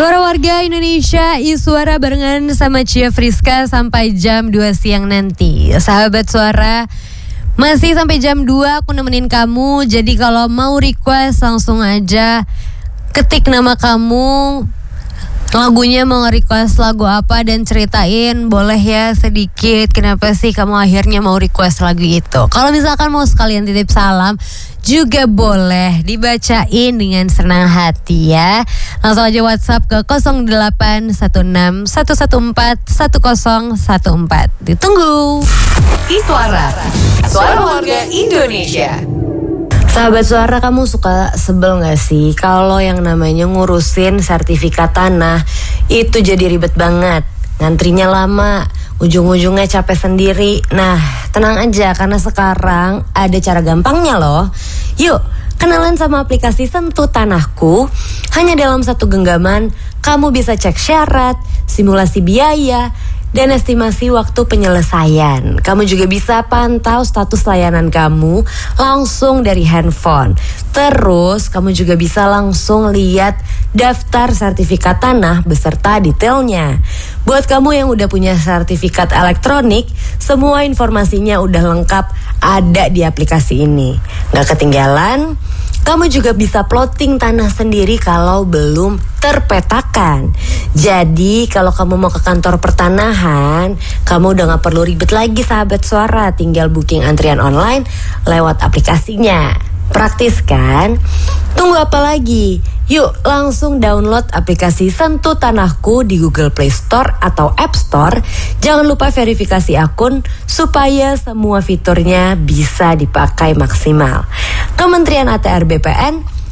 Suara Warga Indonesia, Iswara barengan sama Cia Friska sampai jam 2 siang nanti. Sahabat Suara, masih sampai jam 2 aku nemenin kamu. Jadi kalau mau request langsung aja ketik nama kamu, lagunya mau nge-request lagu apa dan ceritain boleh ya sedikit kenapa sih kamu akhirnya mau request lagu itu. Kalau misalkan mau sekalian titip salam juga boleh dibacain dengan senang hati ya. Langsung aja WhatsApp ke 0816 114 1014. Ditunggu. Iswara, Suara Warga Indonesia. Sahabat Suara, kamu suka sebel gak sih kalau yang namanya ngurusin sertifikat tanah itu jadi ribet banget, ngantrinya lama, ujung-ujungnya capek sendiri. Nah, tenang aja karena sekarang ada cara gampangnya loh. Yuk, kenalan sama aplikasi Sentuh Tanahku. Hanya dalam satu genggaman kamu bisa cek syarat, simulasi biaya, dan estimasi waktu penyelesaian. Kamu juga bisa pantau status layanan kamu langsung dari handphone. Terus kamu juga bisa langsung lihat daftar sertifikat tanah beserta detailnya. Buat kamu yang udah punya sertifikat elektronik, semua informasinya udah lengkap ada di aplikasi ini. Gak ketinggalan, kamu juga bisa plotting tanah sendiri kalau belum terpetakan. Jadi kalau kamu mau ke kantor pertanahan, kamu udah gak perlu ribet lagi sahabat Suara. Tinggal booking antrian online lewat aplikasinya. Praktis kan? Tunggu apa lagi? Yuk langsung download aplikasi Sentuh Tanahku di Google Play Store atau App Store. Jangan lupa verifikasi akun supaya semua fiturnya bisa dipakai maksimal. Kementerian ATR BPN